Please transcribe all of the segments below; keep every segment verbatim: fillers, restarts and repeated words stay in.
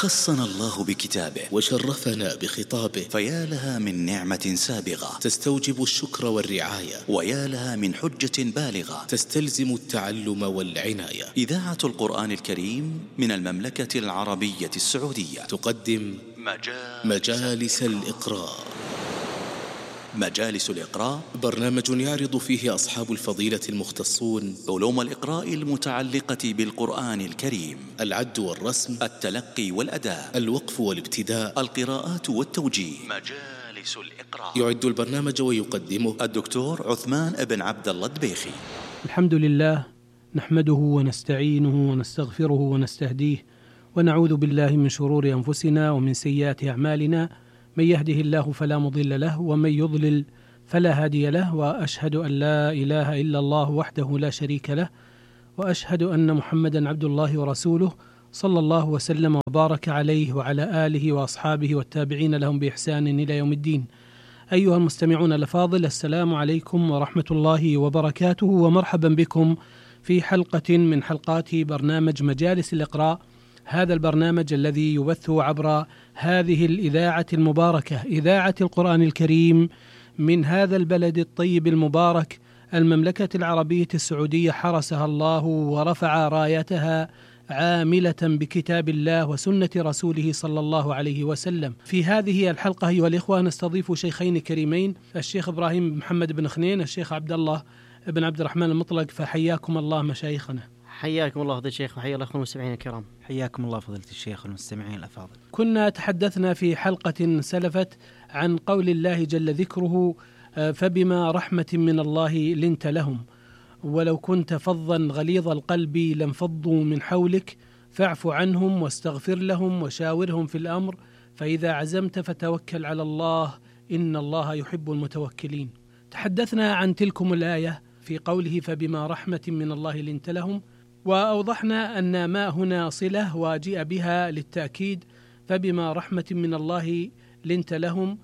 خصنا الله بكتابه وشرفنا بخطابه، فيا لها من نعمة سابغة تستوجب الشكر والرعاية، ويا لها من حجة بالغة تستلزم التعلم والعناية. إذاعة القرآن الكريم من المملكة العربية السعودية تقدم مجالس, مجالس الإقراء. مجالس الإقراء برنامج يعرض فيه أصحاب الفضيلة المختصون علوم الإقراء المتعلقة بالقرآن الكريم: العد والرسم، التلقي والأداء، الوقف والابتداء، القراءات والتوجيه. مجالس الإقراء. يعد البرنامج ويقدمه الدكتور عثمان بن عبد الله الدبيخي. الحمد لله، نحمده ونستعينه ونستغفره ونستهديه، ونعوذ بالله من شرور أنفسنا ومن سيئات أعمالنا، من يهده الله فلا مضل له ومن يضلل فلا هادي له، وأشهد أن لا إله إلا الله وحده لا شريك له، وأشهد أن محمدا عبد الله ورسوله، صلى الله وسلم وبارك عليه وعلى آله وأصحابه والتابعين لهم بإحسان إلى يوم الدين. أيها المستمعون الأفاضل، السلام عليكم ورحمة الله وبركاته، ومرحبا بكم في حلقة من حلقات برنامج مجالس الإقراء، هذا البرنامج الذي يبث عبر هذه الإذاعة المباركة، إذاعة القرآن الكريم من هذا البلد الطيب المبارك، المملكة العربية السعودية، حرسها الله ورفع رايتها عاملة بكتاب الله وسنة رسوله صلى الله عليه وسلم. في هذه الحلقة أيها الإخوة نستضيف شيخين كريمين، الشيخ إبراهيم محمد بن خنين، الشيخ عبد الله بن عبد الرحمن المطلق، فحياكم الله مشايخنا. حياكم الله فضيلة الشيخ، وحيا الله المستمعين الكرام. حياكم الله فضيلة الشيخ والمستمعين الأفاضل. كنا تحدثنا في حلقة سلفت عن قول الله جل ذكره: فبما رحمة من الله لنت لهم، ولو كنت فظا غليظ القلب لانفضوا من حولك، فاعف عنهم واستغفر لهم وشاورهم في الأمر، فإذا عزمت فتوكل على الله إن الله يحب المتوكلين. تحدثنا عن تلكم الآية في قوله فبما رحمة من الله لنت لهم، وأوضحنا أن ما هنا صلة وجيء بها للتأكيد، فبما رحمة من الله لنت لهم،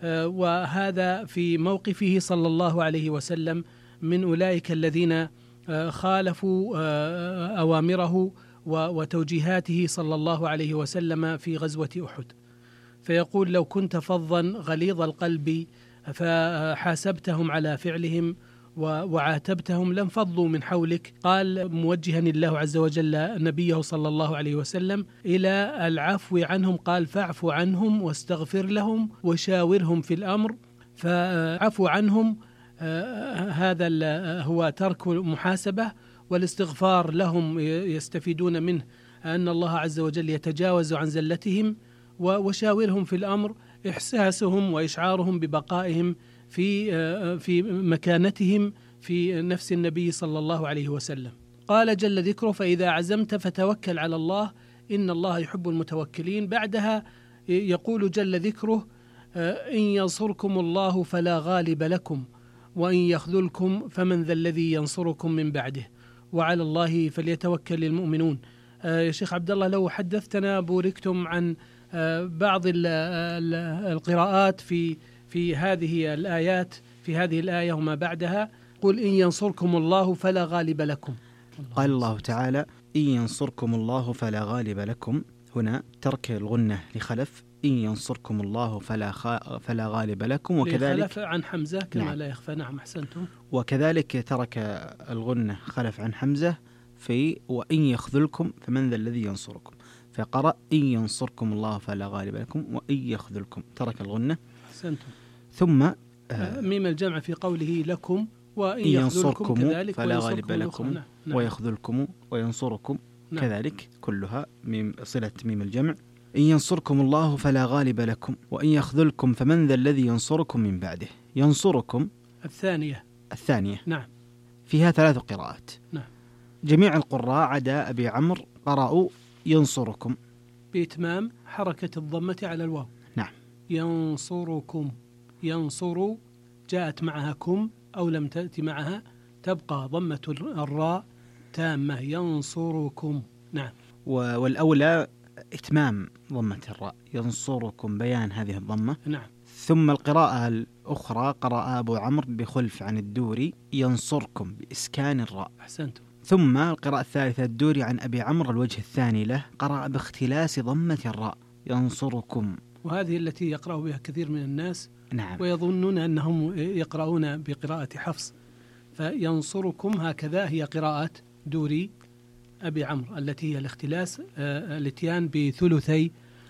وهذا في موقفه صلى الله عليه وسلم من أولئك الذين خالفوا أوامره وتوجيهاته صلى الله عليه وسلم في غزوة أحد، فيقول: لو كنت فظا غليظ القلب فحاسبتهم على فعلهم وعاتبتهم لانفضوا من حولك. قال موجها الله عز وجل نبيه صلى الله عليه وسلم إلى العفو عنهم، قال: فاعف عنهم واستغفر لهم وشاورهم في الأمر. فعفو عنهم هذا هو ترك المحاسبة، والاستغفار لهم يستفيدون منه أن الله عز وجل يتجاوز عن زلتهم، وشاورهم في الأمر إحساسهم وإشعارهم ببقائهم في في مكانتهم في نفس النبي صلى الله عليه وسلم. قال جل ذكره: فإذا عزمت فتوكل على الله إن الله يحب المتوكلين. بعدها يقول جل ذكره: إن ينصركم الله فلا غالب لكم وإن يخذلكم فمن ذا الذي ينصركم من بعده وعلى الله فليتوكل المؤمنون. يا شيخ عبد الله، لو حدثتنا بوركتم عن بعض القراءات في في هذه الآيات، في هذه الآية وما بعدها. قل إن ينصركم الله فلا غالب لكم. قال الله تعالى: إن ينصركم الله فلا غالب لكم، هنا ترك الغنة لخلف، إن ينصركم الله فلا خا... فلا غالب لكم، وكذلك خلف عن حمزة كما نعم. لا يخفى. نعم، أحسنتم. وكذلك ترك الغنة خلف عن حمزة في وإن يخذلكم فمن ذا الذي ينصركم، فقرأ إن ينصركم الله فلا غالب لكم وإن يخذلكم، ترك الغنة. أحسنتم. ثم آه ميم الجمع في قوله لكم وإن ينصركم كذلك فلا غالب لكم، نعم. نعم. ويخذلكم وينصركم، نعم. كذلك كلها ميم صلة ميم الجمع. إن ينصركم الله فلا غالب لكم وإن يخذلكم فمن ذا الذي ينصركم من بعده. ينصركم الثانية الثانية نعم، فيها ثلاث قراءات. نعم. جميع القراء عدا أبي عمرو قرأوا ينصركم بإتمام حركة الضمة على الواو. نعم. ينصركم، ينصر جاءت معها كم أو لم تأتي معها تبقى ضمة الراء تامة، ينصركم. نعم. والأولى إتمام ضمة الراء، ينصركم، بيان هذه الضمة. نعم. ثم القراءة الأخرى قرأ أبو عمرو بخلف عن الدوري ينصركم بإسكان الراء. أحسنتم. ثم القراءة الثالثة الدوري عن أبي عمرو الوجه الثاني له، قرأ باختلاس ضمة الراء ينصركم، وهذه التي يقرأ بها كثير من الناس. نعم. ويظنون أنهم يقرؤون بقراءة حفص، فينصركم هكذا هي قراءة دوري أبي عمرو التي هي الاختلاس، الاتيان بثلثي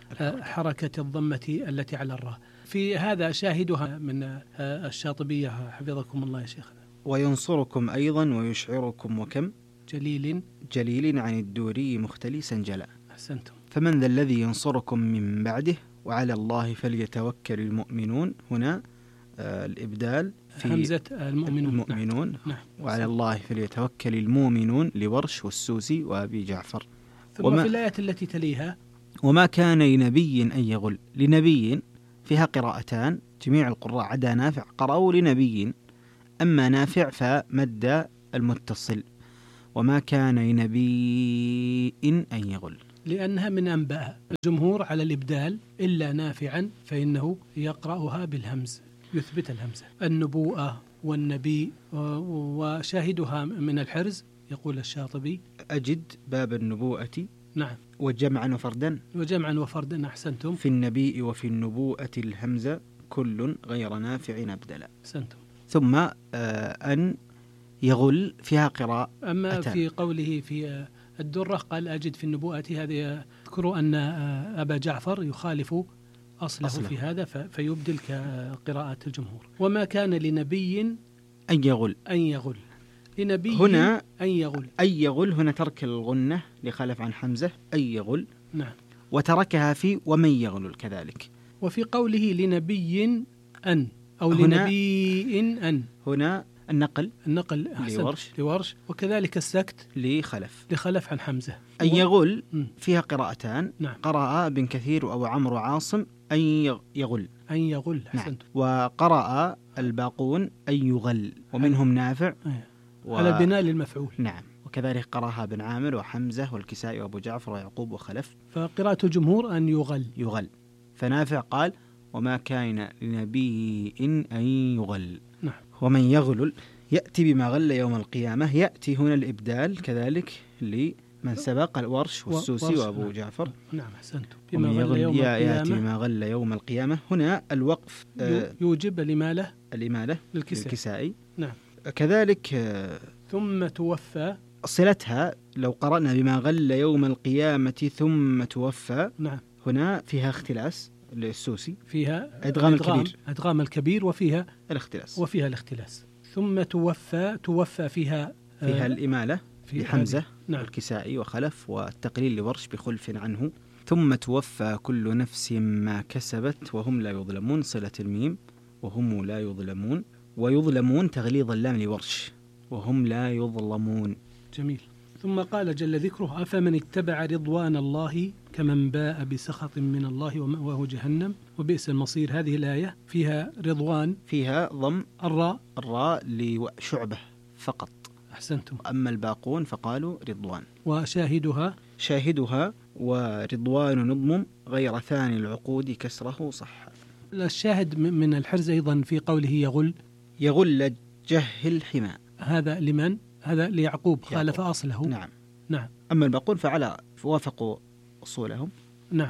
حركة الضمة التي على الراء. في هذا شاهدها من الشاطبية حفظكم الله يا شيخنا. وينصركم أيضا ويشعركم وكم جليل جليل عن الدوري مختلسا جلا. أحسنتم. فمن ذا الذي ينصركم من بعده وعلى الله فليتوكل المؤمنون. هنا آه الإبدال في همزة المؤمنون, المؤمنون. نعم. وعلى الله فليتوكل المؤمنون لورش والسوسي وأبي جعفر. ثم في الآية التي تليها وما كان لنبي أن يغل. لنبي فيها قراءتان، جميع القراء عدا نافع قرأوا لنبي، أما نافع فمد المتصل. وما كان لنبي أن يغل لأنها من أنباء. الجمهور على الإبدال إلا نافعا فإنه يقرأها بالهمز، يثبت الهمزة. النبوءة والنبي وشاهدها من الحرز يقول الشاطبي أجد باب النبوءة نعم وجمعا وفردا وجمعا وفردا. أحسنتم. في النبي وفي النبوءة الهمزة كل غير نافع أبدلا. أحسنتم. ثم آه أن يغل فيها قراءة. أما أتان. في قوله في الدرة قال أجد في النبوءة، هذه يذكر أن أبا جعفر يخالف أصله, أصله. في هذا فيبدل كقراءة الجمهور. وما كان لنبي أن يغل أن يغل لنبي هنا أن يغل أن يغل هنا ترك الغنة لخلف عن حمزة أن يغل. نعم. وتركها في ومن يغل كذلك. وفي قوله لنبي أن أو لنبي أن هنا النقل النقل لورش لورش وكذلك السكت لخلف لخلف عن حمزة. أن يغل فيها قراءتان. نعم. قرأ بن كثير وأبو عمرو عاصم أن يغل أن يغل. نعم. وقرأ الباقون أن يغل ومنهم نافع و... على البناء للمفعول. نعم. وكذلك قرأها بن عامر وحمزة والكسائي وأبو جعفر ويعقوب وخلف. فقراءة الجمهور أن يغل يغل. فنافع قال وما كان لنبي أن يغل. نعم. ومن يغلل يأتي بما غل يوم القيامة. يأتي هنا الإبدال كذلك لمن سبق الورش والسوسي و... وأبو جعفر. نعم أحسنتم. بما غل يوم يأتي بما غل يوم القيامة. هنا الوقف آه يوجب الإمالة الإمالة للكسائي. للكسائي. نعم. كذلك آه ثم توفى صلتها لو قرأنا بما غل يوم القيامة ثم توفى. نعم. هنا فيها اختلاس للسوسي، فيها أدغام الكبير أدغام الكبير وفيها الاختلاس وفيها الاختلاس. ثم توفى توفى فيها فيها آه الإمالة في حمزة. نعم. والكسائي وخلف والتقليل لورش بخلف عنه. ثم توفى كل نفس ما كسبت وهم لا يظلمون. صلة الميم وهم لا يظلمون. ويظلمون تغليظ اللام لورش وهم لا يظلمون. جميل. ثم قال جل ذكره أفمن اتبع رضوان الله كمن باء بسخط من الله ومأواه جهنم وبئس المصير. هذه الآية فيها رضوان فيها ضم الراء الراء لشعبة فقط. أحسنتم. أما الباقون فقالوا رضوان. وشاهدها شاهدها ورضوان نضم غير ثاني العقود كسره صح. الشاهد من الحرز أيضا في قوله يغل يغل جهل حماء. هذا لمن؟ هذا ليعقوب خالف أصله. نعم. نعم. أما الباقون فعلى وافقوا أصولهم. نعم.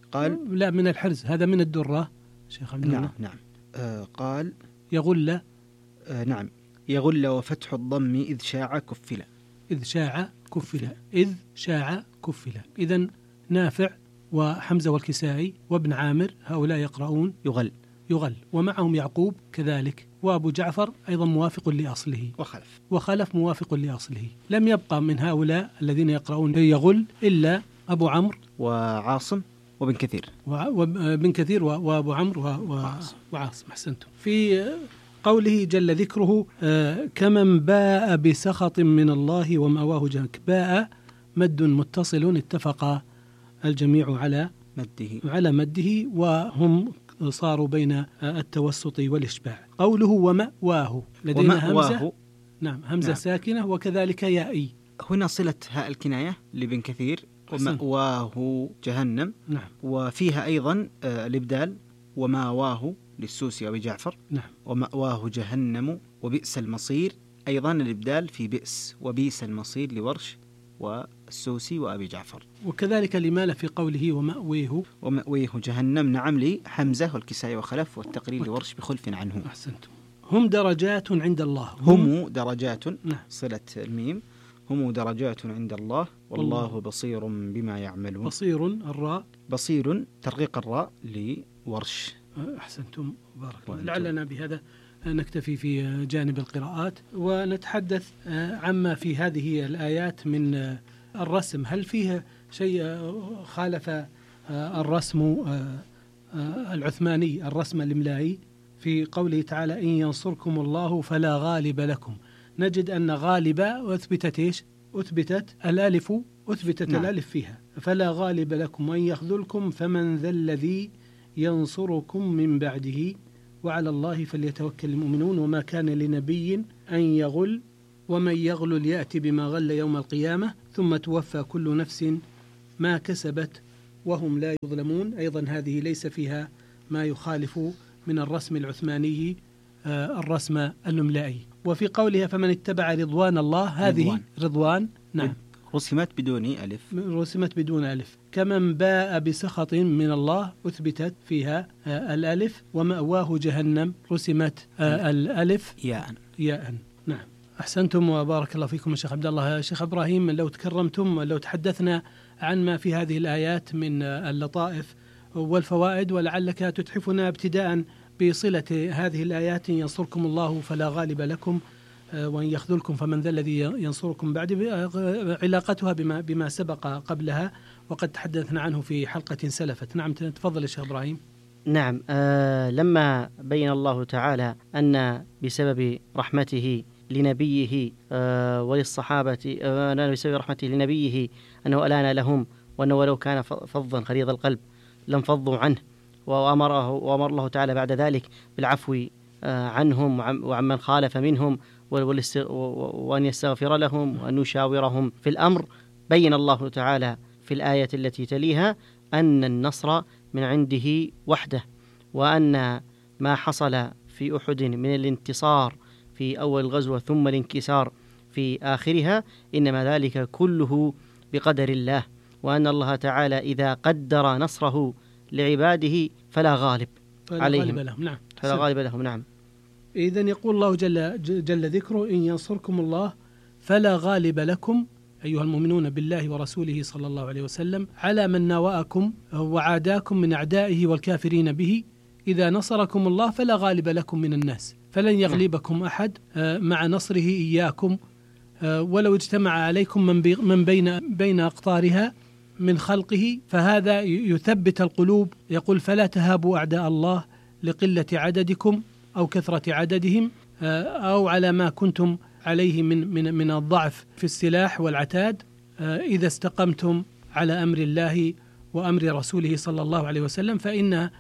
قال لا من الحرز، هذا من الدرة شيخ عبد الله. نعم نعم. آه قال يغل آه نعم يغل وفتح الضم إذ شاع كفلا. إذ شاع كفلا. إذ شاع كفلا. إذن نافع وحمزة والكسائي وابن عامر هؤلاء يقرؤون يغل يغل ومعهم يعقوب كذلك وأبو جعفر أيضا موافق لأصله وخلف وخلف موافق لأصله. لم يبقى من هؤلاء الذين يقرؤون يغل إلا أبو عمرو وعاصم وابن كثير وابن كثير وأبو عمرو وعاصم. أحسنتم. في قوله جل ذكره آه كمن باء بسخط من الله ومأواه جهنم. باء مد متصل اتفق الجميع على مده على مده وهم صاروا بين التوسط والإشباع. قوله ومأواه لدينا همزة. نعم همزة نعم. ساكنة وكذلك يائي. هنا صلة هاء الكناية لابن كثير ومأواه جهنم. نعم. وفيها أيضا آه الإبدال وماواه للسوسي وأبي جعفر. نعم. ومأواه جهنم وبئس المصير أيضا الإبدال في بئس وبئس المصير لورش والسوسي وأبي جعفر. وكذلك لمال في قوله ومأويه ومأويه جهنم، نعم لحمزة والكسائي وخلف، والتقرير لورش بخلف عنه. أحسنتم. هم درجات عند الله. هم درجات، نعم. صلة الميم، هم درجات عند الله والله الله بصير بما يعملون. بصير الراء، بصير ترقيق الراء لورش. أحسنتم بارك الله. لعلنا بهذا نكتفي في جانب القراءات ونتحدث عما في هذه الآيات من الرسم. هل فيها شيء خالف الرسم العثماني، الرسم الإملائي، في قوله تعالى إن ينصركم الله فلا غالب لكم؟ نجد أن غالب أثبتت إيش؟ أثبتت الألف، أثبتت نعم. الألف فيها، فلا غالب لكم، وإن يخذلكم فمن ذا الذي ينصركم من بعده وعلى الله فليتوكل المؤمنون وما كان لنبي أن يغل ومن يغل يأتي بما غل يوم القيامة ثم توفى كل نفس ما كسبت وهم لا يظلمون. أيضا هذه ليس فيها ما يخالف من الرسم العثماني آه الرسم الإملائي. وفي قولها فمن اتبع رضوان الله، هذه رضوان, رضوان نعم رسمت بدون ألف، رسمت بدون ألف. كمن باء بسخط من الله أثبتت فيها آه الألف. ومأواه جهنم رسمت آه الألف ياء ياء نعم. أحسنتم وبارك الله فيكم يا شيخ عبد الله. شيخ إبراهيم، لو تكرمتم لو تحدثنا عن ما في هذه الآيات من اللطائف والفوائد، ولعلك تتحفنا ابتداء بصلة هذه الآيات ينصركم الله فلا غالب لكم وإن يخذلكم فمن ذا الذي ينصركم بعد، علاقتها بما بما سبق قبلها وقد تحدثنا عنه في حلقة سلفت. نعم تفضل يا شيخ إبراهيم. نعم آه لما بين الله تعالى أن بسبب رحمته لنبيه آه وللصحابة آه بسبب رحمته لنبيه أنه ألان لهم، وأنه ولو كان فظا غليظ القلب لم فضوا عنه، وأمره وأمر الله تعالى بعد ذلك بالعفو آه عنهم وعمن خالف منهم وأن يستغفر لهم وأن يشاورهم في الأمر. بين الله تعالى في الآية التي تليها أن النصر من عنده وحده، وأن ما حصل في أحد من الانتصار في أول الغزوة ثم الانكسار في آخرها إنما ذلك كله بقدر الله، وأن الله تعالى إذا قدر نصره لعباده فلا غالب فلا عليهم غالب لهم. نعم. فلا غالب لهم. نعم. إذن يقول الله جل, جل ذكره إن ينصركم الله فلا غالب لكم أيها المؤمنون بالله ورسوله صلى الله عليه وسلم على من ناوأكم وعاداكم من أعدائه والكافرين به. إذا نصركم الله فلا غالب لكم من الناس، فلن يغلبكم أحد مع نصره إياكم، ولو اجتمع عليكم من بين بين أقطارها من خلقه. فهذا يثبت القلوب. يقول فلا تهابوا أعداء الله لقلة عددكم أو كثرة عددهم أو على ما كنتم عليه من من من الضعف في السلاح والعتاد، إذا استقمتم على أمر الله وأمر رسوله صلى الله عليه وسلم فإن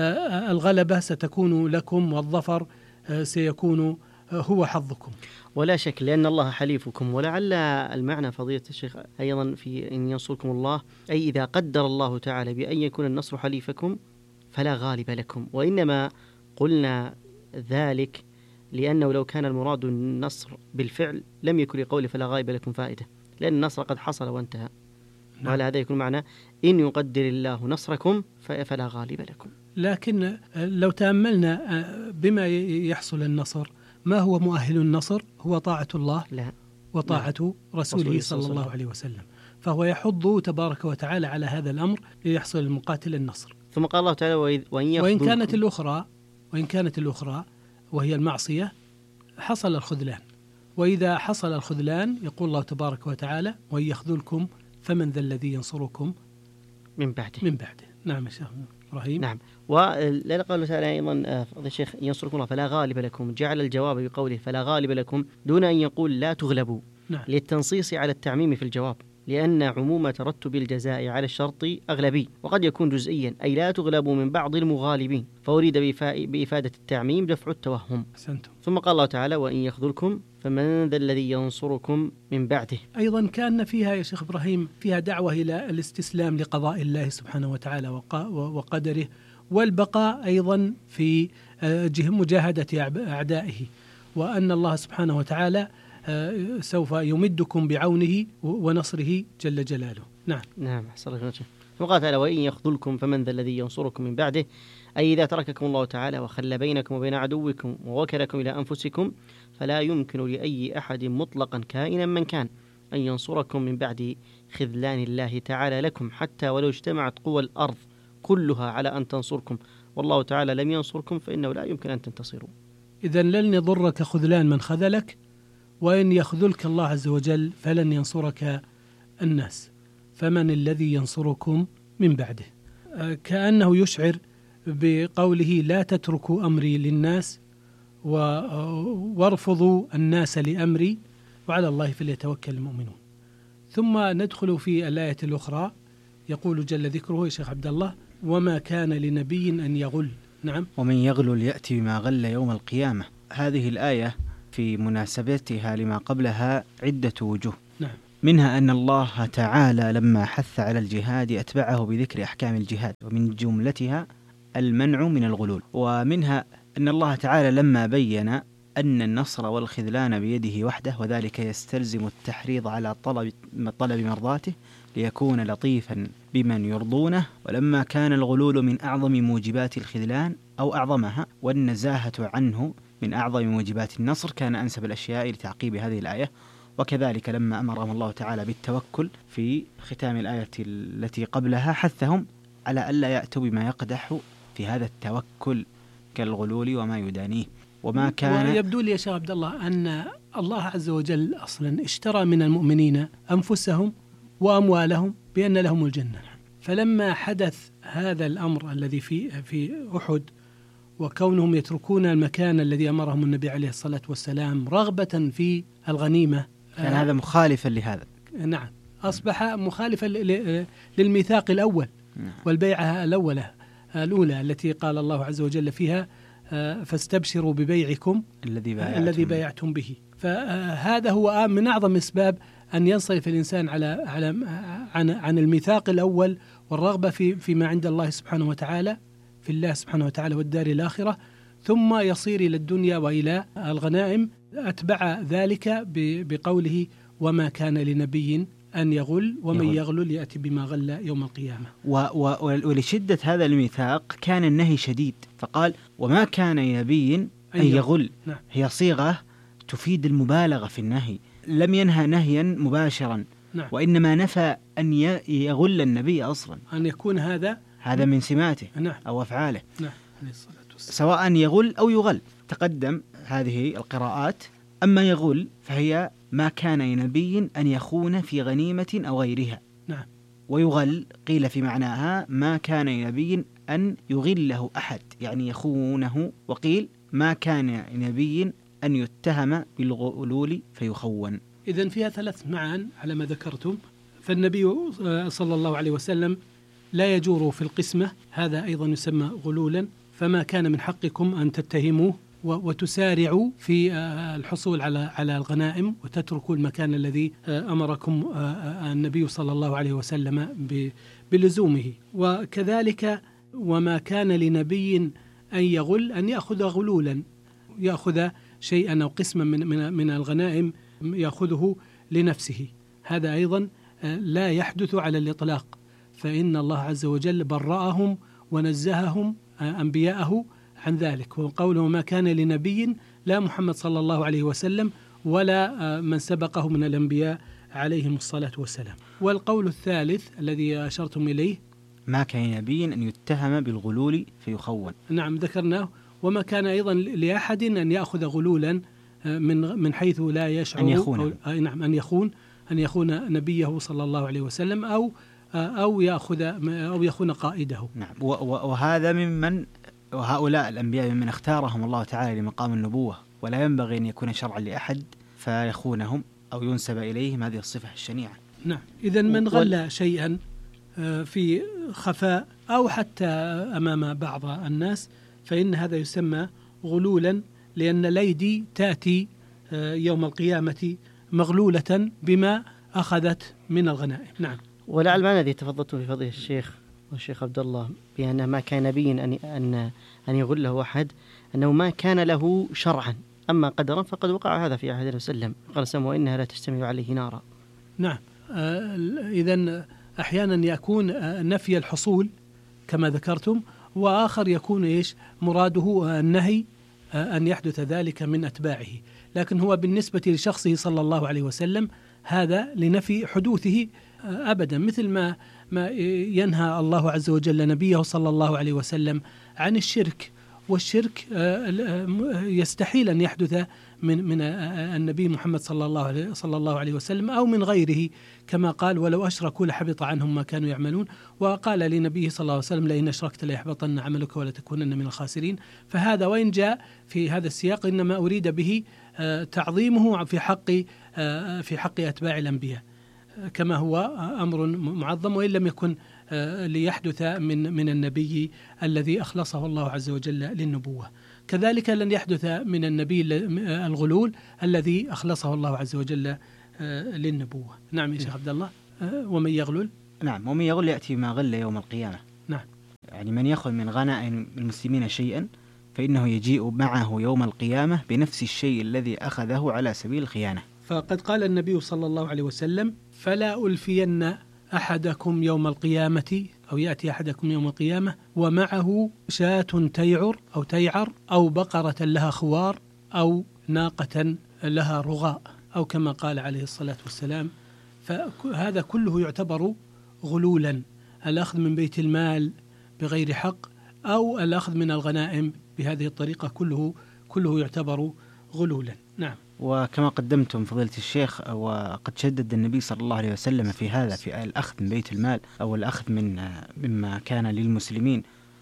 الغلبة ستكون لكم والظفر سيكون هو حظكم. ولا شك لأن الله حليفكم. ولعل المعنى فضيلة الشيخ أيضا في إن ينصركم الله أي إذا قدر الله تعالى بأن يكون النصر حليفكم فلا غالب لكم. وإنما قلنا ذلك لأنه لو كان المراد النصر بالفعل لم يكن لقول فلا غالب لكم فائدة، لأن النصر قد حصل وانتهى. نعم. وعلى هذا يكون معنى إن يقدر الله نصركم فلا غالب لكم. لكن لو تأملنا بما يحصل النصر، ما هو مؤهل النصر؟ هو طاعة الله لا. وطاعة لا. رسوله صلى الله عليه وسلم. فهو يحض تبارك وتعالى على هذا الأمر ليحصل المقاتل النصر. ثم قال الله تعالى وإن, وإن كانت الأخرى وإن كانت الأخرى وهي المعصية حصل الخذلان. وإذا حصل الخذلان يقول الله تبارك وتعالى وإن يخذلكم فمن ذا الذي ينصركم من بعده من بعده. نعم يا شيخ إبراهيم. نعم. ولا قال تعالى أيضا فضل الشيخ ينصركم الله فلا غالب لكم، جعل الجواب بقوله فلا غالب لكم دون أن يقول لا تغلبوا. نعم. للتنصيص على التعميم في الجواب، لأن عموم ترتب الجزاء على الشرط أغلبي وقد يكون جزئيا أي لا تغلبوا من بعض المغالبين، فأريد بإفادة التعميم دفع التوهم. أحسنتم. ثم قال الله تعالى وإن يخذلكم فمن ذا الذي ينصركم من بعده. أيضا كان فيها يا شيخ إبراهيم فيها دعوة إلى الاستسلام لقضاء الله سبحانه وتعالى وقدره، والبقاء أيضا في مجاهدة أعدائه. وأن الله سبحانه وتعالى سوف يمدكم بعونه ونصره جل جلاله. نعم نعم أحسن الله وجهك. وقال تعالى: وإن يخذلكم فمن ذا الذي ينصركم من بعده، أي إذا ترككم الله تعالى وخلى بينكم وبين عدوكم ووكلكم إلى أنفسكم فلا يمكن لأي أحد مطلقا كائنا من كان أن ينصركم من بعد خذلان الله تعالى لكم، حتى ولو اجتمعت قوى الأرض كلها على أن تنصركم والله تعالى لم ينصركم فإنه لا يمكن أن تنتصروا. إذن لن يضرك خذلان من خذلك، وإن يخذلك الله عز وجل فلن ينصرك الناس، فمن الذي ينصركم من بعده؟ كأنه يشعر بقوله: لا تتركوا أمري للناس وارفضوا الناس لأمري وعلى الله فليتوكل المؤمنون. ثم ندخل في الآية الأخرى، يقول جل ذكره يا شيخ عبد الله: وما كان لنبي أن يغل. نعم. ومن يغل يأتي بما غل يوم القيامة. هذه الآية في مناسبتها لما قبلها عدة وجوه. نعم. منها أن الله تعالى لما حث على الجهاد أتبعه بذكر أحكام الجهاد، ومن جملتها المنع من الغلول. ومنها أن الله تعالى لما بين أن النصر والخذلان بيده وحده، وذلك يستلزم التحريض على طلب طلب مرضاته ليكون لطيفا بمن يرضونه، ولما كان الغلول من أعظم موجبات الخذلان أو أعظمها، والنزاهة عنه من أعظم موجبات النصر، كان أنسب الأشياء لتعقيب هذه الآية. وكذلك لما أمرهم الله تعالى بالتوكل في ختام الآية التي قبلها حثهم على ألا يأتوا بما يقدح في هذا التوكل كالغلول وما يدانيه. وما كان ويبدو لي يا شيخ عبد الله أن الله عز وجل أصلا اشترى من المؤمنين أنفسهم وأموالهم بأن لهم الجنة، فلما حدث هذا الأمر الذي في في أحد، وكونهم يتركون المكان الذي أمرهم النبي عليه الصلاة والسلام رغبة في الغنيمة، كان هذا مخالفا لهذا. نعم، أصبح مخالفا للميثاق الأول والبيعة الأولى الأولى التي قال الله عز وجل فيها: فاستبشروا ببيعكم الذي بايعتم, الذي بايعتم به. فهذا هو من أعظم أسباب أن ينصرف الإنسان على على عن عن الميثاق الأول والرغبة في فيما عند الله سبحانه وتعالى، في الله سبحانه وتعالى والدار الآخرة، ثم يصير إلى الدنيا وإلى الغنائم. أتبع ذلك بقوله: وما كان لنبي أن يغل ومن يغل, يغل يأتي بما غل يوم القيامة. و و ولشدة هذا الميثاق كان النهي شديد، فقال: وما كان لنبي أن يغل. نعم. هي صيغة تفيد المبالغة في النهي، لم ينهى نهيا مباشرا. نعم. وإنما نفى أن يغل النبي أصلا، أن يكون هذا هذا من سماته. نعم. أو أفعاله. نعم. سواء يغل أو يغل، تقدم هذه القراءات. أما يغل فهي ما كان لنبي أن يخون في غنيمة أو غيرها. نعم. ويغل قيل في معناها ما كان لنبي أن يغله أحد، يعني يخونه. وقيل ما كان لنبي أن يتهم بالغلول فيخون. إذن فيها ثلاث معان على ما ذكرتم. فالنبي صلى الله عليه وسلم لا يجور في القسمة، هذا أيضا يسمى غلولا. فما كان من حقكم أن تتهموه وتسارعوا في الحصول على على الغنائم وتتركوا المكان الذي أمركم النبي صلى الله عليه وسلم بلزومه. وكذلك وما كان لنبي أن يغل أن يأخذ غلولا، يأخذ شيئا أو قسما من من من الغنائم يأخذه لنفسه، هذا أيضا لا يحدث على الإطلاق، فإن الله عز وجل برأهم ونزههم أنبياءه عن ذلك. وقوله ما كان لنبي، لا محمد صلى الله عليه وسلم ولا من سبقه من الأنبياء عليهم الصلاة والسلام. والقول الثالث الذي أشرتم إليه: ما كان لنبي أن يتهم بالغلول فيخون. نعم ذكرناه. وما كان أيضا لأحد أن يأخذ غلولا من من حيث لا يشعر، أن يخون. أو نعم أن يخون أن يخون نبيه صلى الله عليه وسلم، أو أو يأخذ أو يخون قائده. نعم. وهذا ممن وهؤلاء الأنبياء ممن اختارهم الله تعالى لمقام النبوة، ولا ينبغي أن يكون شرعا لأحد فيخونهم أو ينسب إليهم هذه الصفة الشنيعة. نعم. إذن من غل شيئا في خفاء أو حتى أمام بعض الناس فإن هذا يسمى غلولا، لأن الأيدي تأتي يوم القيامة مغلولة بما أخذت من الغنائم. نعم. ولعل المعنى الذي تفضلتم في فضيلة الشيخ والشيخ عبد الله بأن ما كان نبي أن أن أن يغله أحد، أنه ما كان له شرعا أما قدرا فقد وقع هذا في عهد النبي صلى الله عليه وسلم، قال سموا إنها لا تشتمل عليه نارا. نعم. إذن أحيانا يكون نفي الحصول كما ذكرتم، وآخر يكون إيش مراده النهي أن يحدث ذلك من أتباعه، لكن هو بالنسبة لشخصه صلى الله عليه وسلم هذا لنفي حدوثه أبدا، مثل ما ما ينهى الله عز وجل نبيه صلى الله عليه وسلم عن الشرك، والشرك يستحيل أن يحدث من من النبي محمد صلى الله عليه صلى الله عليه وسلم أو من غيره، كما قال ولو أشركوا لحبط عنهم ما كانوا يعملون، وقال لنبيه صلى الله عليه وسلم لئن أشركت ليحبطن عملك ولا تكونن من الخاسرين. فهذا وإن جاء في هذا السياق إنما أريد به تعظيمه في حق في حق أتباع الأنبياء كما هو أمر معظم، وإن لم يكن ليحدث من من النبي الذي أخلصه الله عز وجل للنبوة. كذلك لن يحدث من النبي الغلول الذي أخلصه الله عز وجل للنبوة. نعم يا شيخ عبد الله. ومن يغلل، نعم، ومن يغلل يأتي ما غل يوم القيامة. نعم، يعني من يأخذ من غنائم المسلمين شيئا فإنه يجيء معه يوم القيامة بنفس الشيء الذي أخذه على سبيل الخيانة. فقد قال النبي صلى الله عليه وسلم فلا ألفين أحدكم يوم القيامة، أو يأتي أحدكم يوم القيامة ومعه شاة تيعر أو تيعر أو بقرة لها خوار أو ناقة لها رغاء، أو كما قال عليه الصلاة والسلام. فهذا كله يعتبر غلولا، الأخذ من بيت المال بغير حق أو الأخذ من الغنائم بهذه الطريقة، كله كله يعتبر غلولا. نعم. وكما قدمتم فضيلة الشيخ، وقد شدد النبي صلى الله عليه وسلم في هذا، في الأخذ من بيت المال أو الأخذ من مما كان للمسلمين.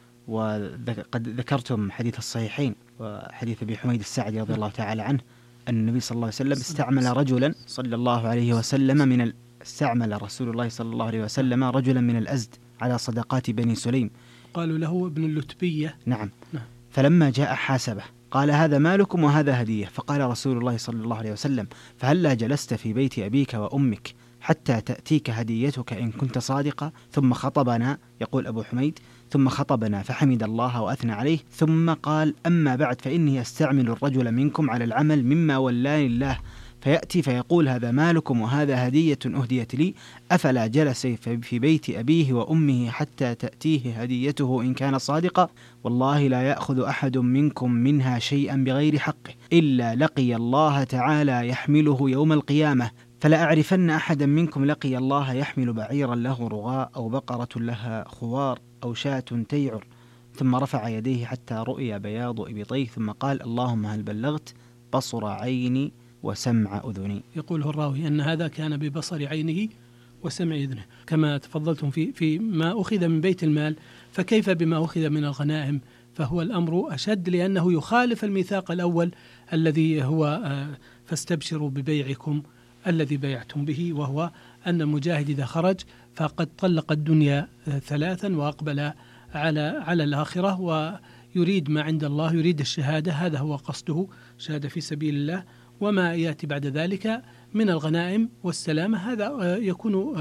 وقد ذكرتم حديث الصحيحين وحديث أبي حميد الساعدي رضي الله تعالى عنه أن النبي صلى الله عليه وسلم استعمل رجلا صلى الله عليه وسلم من ال... استعمل رسول الله صلى الله عليه وسلم رجلا من الأزد على صدقات بني سليم، قالوا له ابن اللتبية. نعم. نعم. فلما جاء حاسبه قال هذا مالكم وهذا هدية، فقال رسول الله صلى الله عليه وسلم فهلا جلست في بيت أبيك وأمك حتى تأتيك هديتك إن كنت صادقا؟ ثم خطبنا، يقول أبو حميد، ثم خطبنا فحمد الله وأثنى عليه، ثم قال أما بعد فإني أستعمل الرجل منكم على العمل مما ولاني الله، فيأتي فيقول هذا مالكم وهذا هدية أهديت لي، أفلا جلس في بيت أبيه وأمه حتى تأتيه هديته إن كان صادقا؟ والله لا يأخذ أحد منكم منها شيئا بغير حقه إلا لقي الله تعالى يحمله يوم القيامة، فلا أعرفن أحدا منكم لقي الله يحمل بعيرا له رغاء أو بقرة لها خوار أو شاة تيعر. ثم رفع يديه حتى رؤي بياض إبطيه، ثم قال اللهم هل بلغت؟ بصر عيني وسمع أذني. يقوله الراوي أن هذا كان ببصر عينه وسمع أذنه. كما تفضلتم في في ما أخذ من بيت المال، فكيف بما أخذ من الغنائم؟ فهو الأمر أشد، لأنه يخالف الميثاق الأول الذي هو فاستبشروا ببيعكم الذي بيعتم به، وهو أن المجاهد إذا خرج فقد طلق الدنيا ثلاثا وأقبل على على الآخرة، ويريد ما عند الله، يريد الشهادة، هذا هو قصده، شهادة في سبيل الله، وما يأتي بعد ذلك من الغنائم والسلامة هذا يكون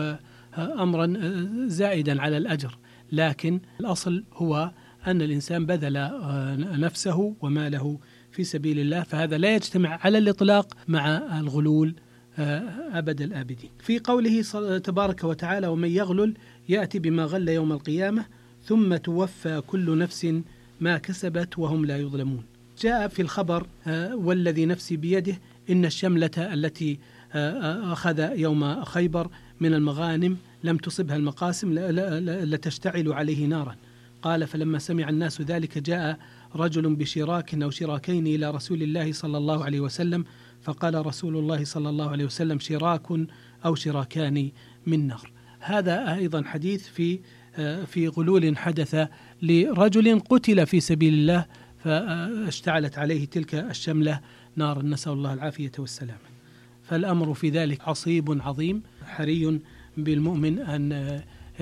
أمرا زائدا على الأجر. لكن الأصل هو أن الإنسان بذل نفسه وماله في سبيل الله، فهذا لا يجتمع على الإطلاق مع الغلول أبد الآبدين. في قوله تبارك وتعالى ومن يغلل يأتي بما غل يوم القيامة ثم توفى كل نفس ما كسبت وهم لا يظلمون. جاء في الخبر والذي نفسي بيده إن الشملة التي أخذ يوم خيبر من المغانم لم تصبها المقاسم لتشتعل عليه نارا. قال فلما سمع الناس ذلك جاء رجل بشراك أو شراكين إلى رسول الله صلى الله عليه وسلم، فقال رسول الله صلى الله عليه وسلم شراك أو شراكان من نار. هذا أيضا حديث في في غلول حدث لرجل قتل في سبيل الله فاشتعلت عليه تلك الشملة نار، نسأل الله العافية والسلام. فالأمر في ذلك عصيب عظيم، حري بالمؤمن أن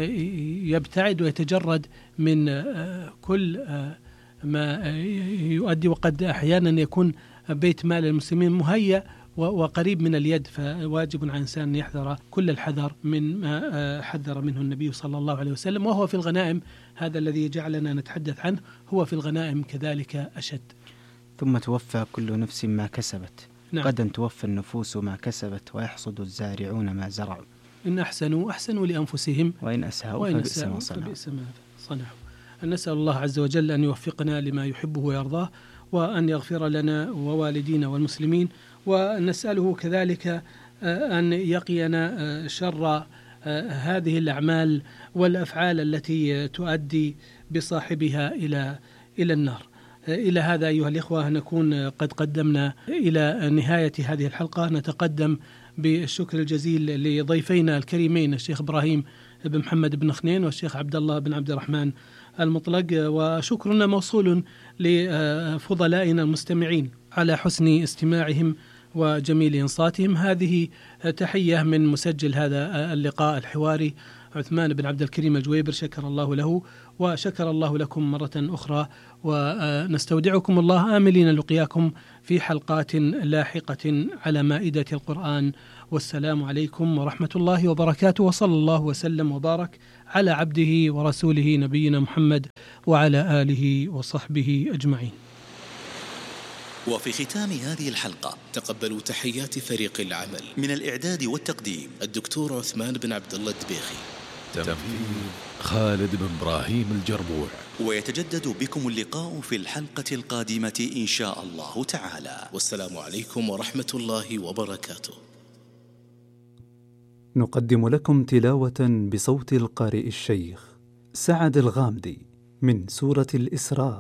يبتعد ويتجرد من كل ما يؤدي، وقد أحيانا يكون بيت مال المسلمين مهيأ وقريب من اليد، فواجب على الإنسان أن يحذر كل الحذر من ما حذر منه النبي صلى الله عليه وسلم. وهو في الغنائم، هذا الذي جعلنا نتحدث عنه، هو في الغنائم كذلك أشد. ثم توفى كل نفس ما كسبت. نعم. غدا توفى النفوس ما كسبت ويحصد الزارعون ما زرعوا. إن أحسنوا أحسنوا لأنفسهم وإن أساءوا وإن فبئس ما أساءوا صنعوا. فبئس ما صنعوا. نسأل الله عز وجل أن يوفقنا لما يحبه ويرضاه، وأن يغفر لنا ووالدينا والمسلمين، ونسأله كذلك أن يقينا شر هذه الأعمال والأفعال التي تؤدي بصاحبها إلى إلى النار. إلى هذا أيها الإخوة نكون قد قدمنا إلى نهاية هذه الحلقة. نتقدم بالشكر الجزيل لضيفينا الكريمين الشيخ إبراهيم بن محمد بن خنين والشيخ عبد الله بن عبد الرحمن المطلق، وشكرنا موصول لفضلائنا المستمعين على حسن استماعهم وجميل إنصاتهم. هذه تحية من مسجل هذا اللقاء الحواري عثمان بن عبد الكريم الجويبر، شكر الله له وشكر الله لكم مرة أخرى، ونستودعكم الله آملين لقياكم في حلقات لاحقة على مائدة القرآن. والسلام عليكم ورحمة الله وبركاته، وصلى الله وسلم وبارك على عبده ورسوله نبينا محمد وعلى آله وصحبه أجمعين. وفي ختام هذه الحلقة تقبلوا تحيات فريق العمل من الإعداد والتقديم الدكتور عثمان بن عبد الله الدبيخي، تنفيذ خالد بن إبراهيم الجربوع. ويتجدد بكم اللقاء في الحلقة القادمة إن شاء الله تعالى. والسلام عليكم ورحمة الله وبركاته. نقدم لكم تلاوة بصوت القارئ الشيخ سعد الغامدي من سورة الإسراء.